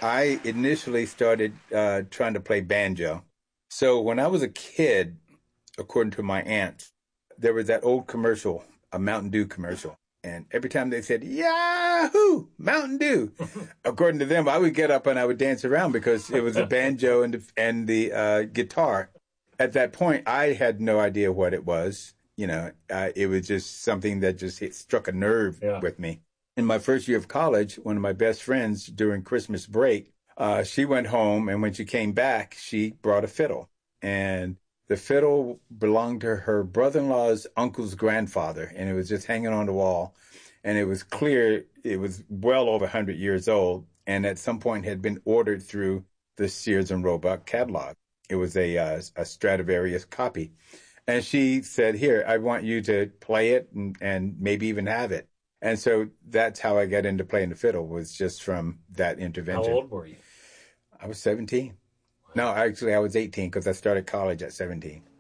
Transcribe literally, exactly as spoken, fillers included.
I initially started uh, trying to play banjo. So when I was a kid, according to my aunt, there was that old commercial, a Mountain Dew commercial. And every time they said, Yahoo, Mountain Dew, according to them, I would get up and I would dance around because it was the banjo and the, and the uh, guitar. At that point, I had no idea what it was. You know, uh, it was just something that just hit, struck a nerve Yeah. with me. In my first year of college, one of my best friends during Christmas break, uh, she went home, and when she came back, she brought a fiddle. And the fiddle belonged to her brother-in-law's uncle's grandfather, and it was just hanging on the wall. And it was clear it was well over one hundred years old, and at some point had been ordered through the Sears and Roebuck catalog. It was a, uh, a Stradivarius copy. And she said, here, I want you to play it and, and maybe even have it. And so that's how I got into playing the fiddle, was just from that intervention. How old were you? I was seventeen. No, actually, I was eighteen because I started college at seventeen.